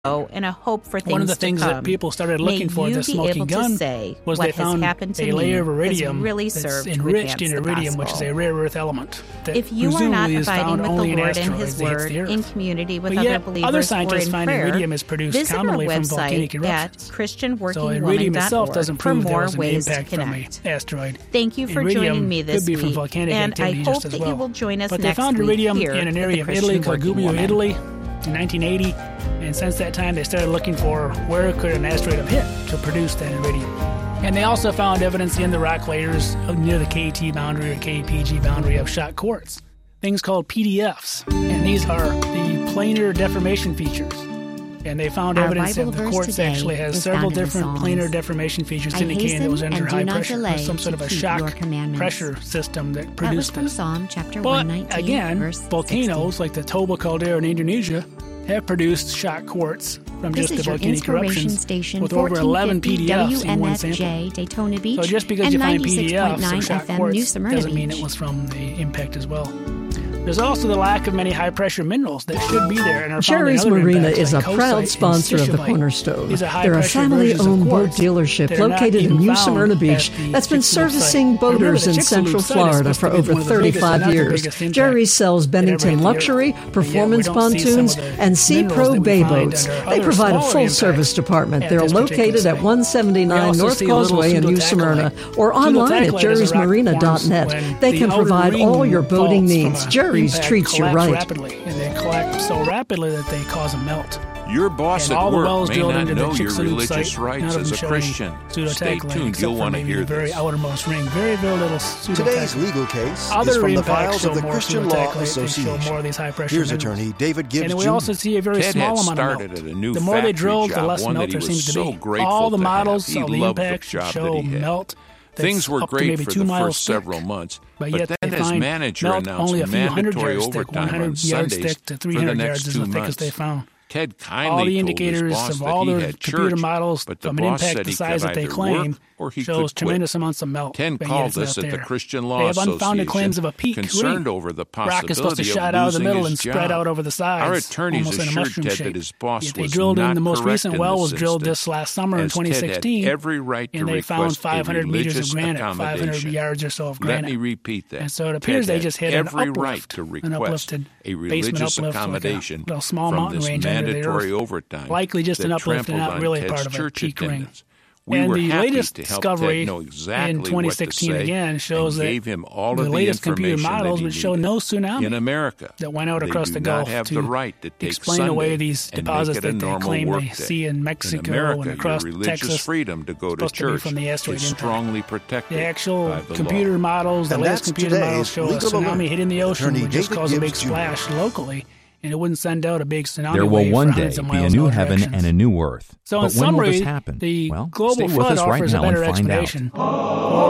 and a hope for things to come. One of the things that people started looking for the smoking gun was they found a layer of iridium that's enriched in iridium, which is a rare earth element that if you are not is abiding found with only the in Lord and asteroids His that hit Word the Earth. in community with But other yet, believers other scientists or in find prayer, iridium is produced visit our commonly from volcanic website at eruptions. So iridium itself doesn't christianworkingwoman.org for prove there more was an ways to impact from connect. an asteroid. Thank you for Iridium joining me this could be from week, volcanic and I activity hope just as that well. you will join us But next they found week iridium here in an at area the of Italy Christian called Working Gubbio, Woman. Italy, in 1980, and since that time they started looking for where could an asteroid have hit to produce that iridium. And they also found evidence in the rock layers near the KT boundary or KPG boundary of shot quartz, things called PDFs, and these are the planar deformation features. And they found evidence that the quartz actually has several different planar deformation features indicating that it was under high pressure, or some sort of a shock pressure system that produced this. Psalm chapter But 119, again, verse volcanoes 60. like the Toba caldera in Indonesia have produced shock quartz from This just the is your volcanic inspiration eruptions station, with over 11 PDFs in one sample. WNFJ, Daytona Beach, So just because and you find 96.9 PDFs of shock FM, quartz New Smyrna doesn't mean Beach. it was from the impact as well. There's also the lack of many high-pressure minerals that should be there and are found in Jerry's other Marina impacts is a like proud calcite sponsor and of the stishovite. Cornerstone. These are They're a high-pressure versions of family-owned boat quartz dealership that are not located even in New found Smyrna at Beach the that's been Chicxulub servicing site. Remember, boaters the in Chicxulub Central site is Florida supposed for to be over one of the biggest, 35 not the years. biggest impact Jerry sells that ever hit Bennington the luxury, Earth. But yet we performance don't see some pontoons, of the and Sea minerals Pro that we bay find boats. under They other provide a smaller full-service impacts department. at They're this particular located at site. 179 We also North see little Causeway in New Smyrna pseudotachyllite. or online at Pseudotachyllite is a rock that forms jerrysmarina.net. when They the can outer provide ring all your boating faults from needs. a Jerry's impact treats you collapse right. rapidly, and they collapse so rapidly that they cause a melt. Your boss And at all the work wells may drilled not into the know your Chicxulub religious site, rights none of as them a show any Christian. Stay pseudotachyllite, tuned, except you'll for want to maybe hear the very this. outermost ring. Very, very little pseudotachyllite. Today's legal case Other is from the impacts files show of the more Christian Law pseudotachyllite and show Association. more of these high-pressure Here's minerals. attorney David Gibbs And we Jr. also see a very Ted small had amount of started melt. at a new The more they factory drilled, the job, less one melt that he there was seems to so be. grateful All the to have. models He of the loved the impact job show that he had. melt. Things were up to great maybe for 2 the miles first thick, several months, but but yet then they his find manager melt announced only a few hundred mandatory yards thick, overtime 100 on yards Sundays thick to for the 300 next yards is 2 the thickest months. they found. Ted kindly All the told his indicators boss of that all he their had computer church, models but the of an boss impact said the he size could that they either claim work or he shows could quit. tremendous amounts of melt. Ken but yet called it's us not at the there. Christian They Law have unfounded claims Association, of a peak concerned ring. over the Rock is supposed to possibility shot of out of the losing middle his and spread job. out over the sides, Our attorneys almost in a assured mushroom Ted shape. that his boss Yet they was drilled in not the most correct recent in well this was drilled instance, this last summer in as Ted had 2016, every right to and they found request a 500 meters religious of granite, 500 accommodation. yards or so of Let granite. me repeat that. And so it appears Ted they just had hit an every uplift, right to an request uplifted a basement religious uplift, accommodation like a little small from mountain this range under the mandatory earth. overtime. Likely just that an uplift and trampled not on really Ted's part of a church peak ring. attendance. We And were the happy latest to help discovery Ted know exactly in 2016 what to say again shows and that gave him all the of the latest computer information models that he would show needed. no tsunami In America, that went out they across do the not Gulf have to the right to take explain Sunday away these and deposits make it a that they normal claim they workday. see in Mexico In America, and across your religious Texas. freedom to go to supposed to be church from the asteroid is impact. strongly protected The actual by the computer law. models, the And latest that's computer models today's show a Legal tsunami Alert. hitting the ocean Attorney would just David cause a big Gibbs Jr. splash locally, and it wouldn't send out a big tsunami There will wave one for day hundreds of be a miles in new all heaven directions. and a new earth. So But in when will summary, this happen? the Well, global stay with flood us right offers a now and better find out. explanation.